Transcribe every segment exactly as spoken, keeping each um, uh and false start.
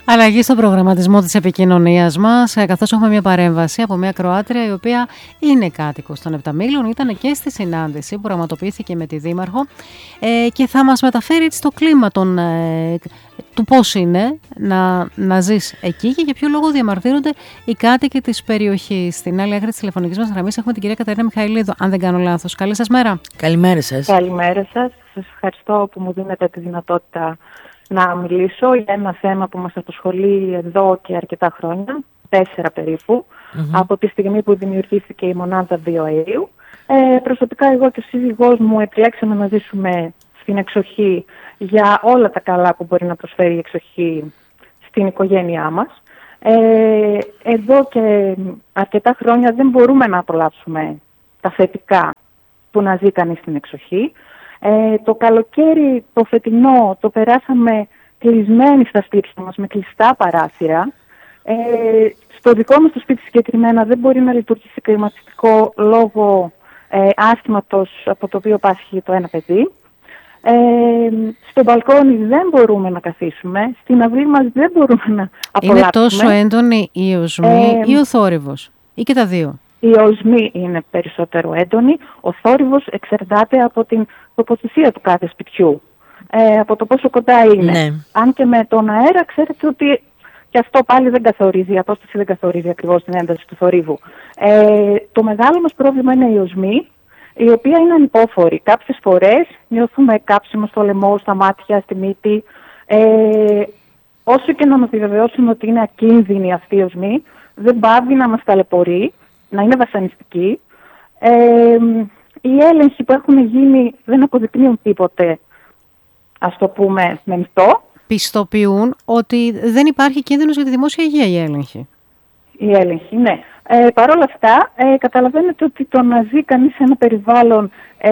Αλλαγή στον προγραμματισμό της επικοινωνίας μας, καθώς έχουμε μια παρέμβαση από μια Κροάτρια η οποία είναι κάτοικος των Επταμήλων, ήταν και στη συνάντηση που πραγματοποιήθηκε με τη Δήμαρχο ε, και θα μας μεταφέρει έτσι το κλίμα των, ε, του πώς είναι να, να ζεις εκεί και για ποιο λόγο διαμαρτύρονται οι κάτοικοι της περιοχής. Στην άλλη άκρη της τηλεφωνικής μας γραμμής έχουμε την κυρία Κατερίνα Μιχαηλίδου, αν δεν κάνω λάθος. Καλή σας μέρα. Καλημέρα σας. Καλημέρα σας. Σας ευχαριστώ που μου δίνετε τη δυνατότητα να μιλήσω για ένα θέμα που μας απασχολεί εδώ και αρκετά χρόνια, τέσσερα περίπου, mm-hmm. από τη στιγμή που δημιουργήθηκε η μονάδα βιοαερίου. Ε, προσωπικά εγώ και ο σύζυγός μου επιλέξαμε να ζήσουμε στην εξοχή για όλα τα καλά που μπορεί να προσφέρει η εξοχή στην οικογένειά μας. Ε, εδώ και αρκετά χρόνια δεν μπορούμε να απολαύσουμε τα θετικά που να ζει κανείς στην εξοχή. Ε, το καλοκαίρι, το φετινό, το περάσαμε κλεισμένοι στα σπίτια μας με κλειστά παράθυρα. Ε, στο δικό μας το σπίτι συγκεκριμένα δεν μπορεί να λειτουργήσει κλιματιστικό λόγω ε, άσθηματος από το οποίο πάσχει το ένα παιδί. Ε, στο μπαλκόνι δεν μπορούμε να καθίσουμε, στην αυλή μας δεν μπορούμε να απολαύσουμε. Είναι τόσο έντονη η οσμή ε, ή ο θόρυβος, ή και τα δύο? Η οσμή είναι περισσότερο έντονη, ο θόρυβος εξαρτάται από την τοποθεσία του κάθε σπιτιού, ε, από το πόσο κοντά είναι. Ναι. Αν και με τον αέρα ξέρετε ότι και αυτό πάλι δεν καθορίζει, η απόσταση δεν καθορίζει ακριβώς την ένταση του θορύβου. Ε, το μεγάλο μας πρόβλημα είναι η οσμή, η οποία είναι ανυπόφορη. Κάποιες φορές νιώθουμε κάψιμο στο λαιμό, στα μάτια, στη μύτη. Ε, όσο και να μας επιβεβαιώσουν ότι είναι ακίνδυνη αυτή η οσμή, δεν πάβει να μας ταλαιπωρεί, να είναι βασανιστική. Ε, οι έλεγχοι που έχουν γίνει δεν αποδεικνύουν τίποτε, ας το πούμε, με μυθό. Πιστοποιούν ότι δεν υπάρχει κίνδυνος για τη δημόσια υγεία η έλεγχη. Η έλεγχη, ναι. Ε, Παρ' όλα αυτά, ε, καταλαβαίνετε ότι το να ζει κανείς σε ένα περιβάλλον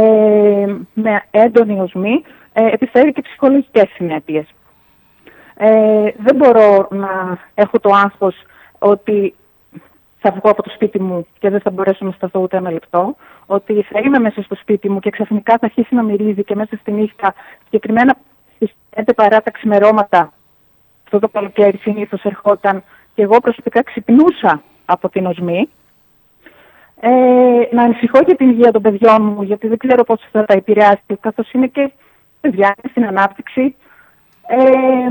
ε, με έντονη οσμή ε, επιφέρει και ψυχολογικές συνέπειες. Ε, δεν μπορώ να έχω το άγχος ότι θα βγω από το σπίτι μου και δεν θα μπορέσω να σταθώ ούτε ένα λεπτό, ότι θα είμαι μέσα στο σπίτι μου και ξαφνικά θα αρχίσει να μυρίζει και μέσα στη νύχτα, συγκεκριμένα στις πέντε παρά τα ξημερώματα, αυτό το καλοκαίρι συνήθως ερχόταν και εγώ προσωπικά ξυπνούσα από την οσμή. Ε, να ανησυχώ για την υγεία των παιδιών μου, γιατί δεν ξέρω πώς θα τα επηρεάσει, καθώς είναι και παιδιά στην ανάπτυξη. Ε,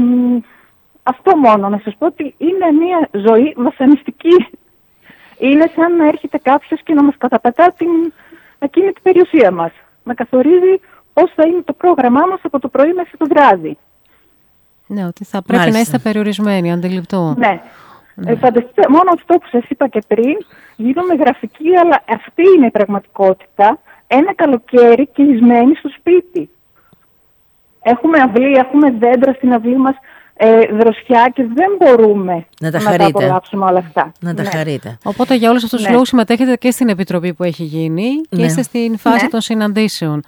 αυτό μόνο, να σας πω ότι είναι μια ζωή βασανιστική. Είναι σαν να έρχεται κάποιος και να μας καταπατά την εκείνη την περιουσία μας. Να καθορίζει πώς θα είναι το πρόγραμμά μας από το πρωί μέχρι το βράδυ. Ναι, ότι θα πρέπει Μάλιστα. να είστε περιορισμένοι, αντιληπτό. Ναι. ναι. Ε, φανταστείτε, μόνο αυτό που σας είπα και πριν, γίνομαι γραφική, αλλά αυτή είναι η πραγματικότητα. Ένα καλοκαίρι κλεισμένοι στο σπίτι. Έχουμε αυλή, έχουμε δέντρα στην αυλή μας, ε, δροσιά και δεν μπορούμε να τα, να τα απολαύσουμε όλα αυτά. Να τα ναι. χαρείτε. Οπότε για όλους αυτούς τους ναι. λόγους συμμετέχετε και στην επιτροπή που έχει γίνει και ναι. είστε στην φάση ναι. των συναντήσεων.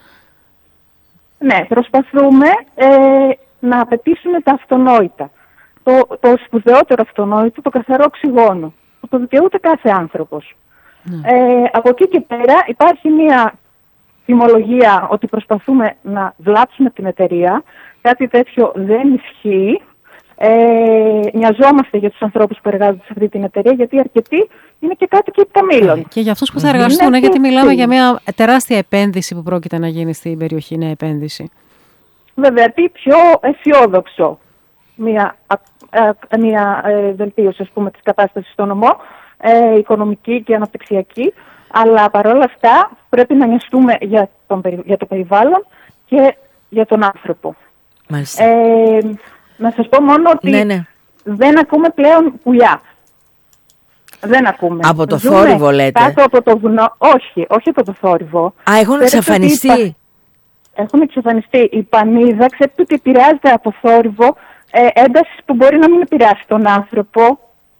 Ναι, προσπαθούμε ε, να απαιτήσουμε τα αυτονόητα. Το, το σπουδαιότερο αυτονόητο, το καθαρό οξυγόνο, που το δικαιούται κάθε άνθρωπος. Ναι. Ε, από εκεί και πέρα υπάρχει μια θυμολογία ότι προσπαθούμε να βλάψουμε την εταιρεία. Κάτι τέτοιο δεν ισχύει. Ε, νοιαζόμαστε για τους ανθρώπους που εργάζονται σε αυτή την εταιρεία, γιατί αρκετοί είναι και κάτοικοι Επταμήλων. Και για αυτούς που θα εργαστούν, mm-hmm. γιατί μιλάμε για μια τεράστια επένδυση που πρόκειται να γίνει στην περιοχή, νέα επένδυση. Βέβαια, τι πιο αισιόδοξο μια, α, α, μια ε, βελτίωση, ας πούμε, της κατάστασης στο νομό, ε, οικονομική και αναπτυξιακή, αλλά παρόλα αυτά πρέπει να νοιαστούμε για, τον, για το περιβάλλον και για τον άνθρωπο. Μάλιστα. Ε, να σας πω μόνο ότι ναι, ναι. δεν ακούμε πλέον πουλιά. Δεν ακούμε. Από το Ζούμε θόρυβο λέτε? Κάτω από το βουνό. Όχι, όχι από το θόρυβο. Α, έχουν εξαφανιστεί. Είπα... Έχουν εξαφανιστεί. Η πανίδα, ξέρετε ότι επηρεάζεται από θόρυβο, ε, ένταση που μπορεί να μην επηρεάσει τον άνθρωπο.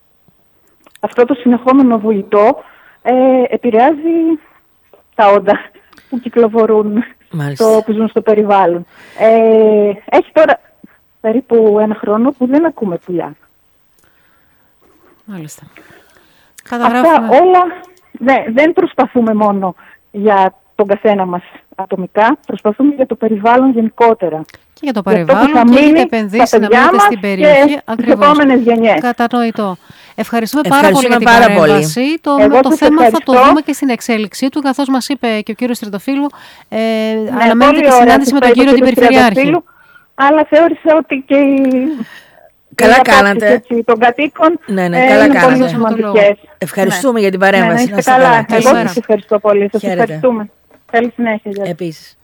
Αυτό το συνεχόμενο βουητό ε, επηρεάζει τα όντα που κυκλοφορούν, το, που ζουν στο περιβάλλον. Ε, έχει τώρα περίπου ένα χρόνο που δεν ακούμε πουλιά. Μάλιστα. Αυτά όλα ναι, δεν προσπαθούμε μόνο για τον καθένα μας ατομικά, προσπαθούμε για το περιβάλλον γενικότερα. Και για το περιβάλλον και έχετε επενδύσει να μείνετε στην περιοχή. Ακριβώς. Στις επόμενες γενιές. Κατανοητό. Ευχαριστούμε, Ευχαριστούμε πάρα πολύ για την πάρα παρέμβαση. Το, το θέμα θα το δούμε και στην εξέλιξή του, καθώς μας είπε και ο κύριος Τριτοφύλου, ε, ναι, αναμένεται και συνάντηση με τον κύριο την Περιφερειάρχη. Αλλά θεώρησα ότι και οι... Καλά κάνατε. Έτσι, των κατοίκων ναι, ναι, ε, καλά είναι κάνατε. πολύ σημαντικές. ναι. για την παρέμβαση. Ναι, να είστε καλά. καλά. Εγώ σας ευχαριστώ πολύ. Σας ευχαριστούμε. Καλή συνέχεια. Επίσης.